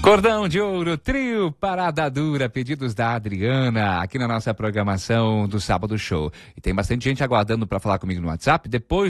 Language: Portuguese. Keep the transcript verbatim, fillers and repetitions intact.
Cordão de Ouro, trio Parada Dura, pedidos da Adriana, aqui na nossa programação do Sábado Show. E tem bastante gente aguardando para falar comigo no WhatsApp. Depois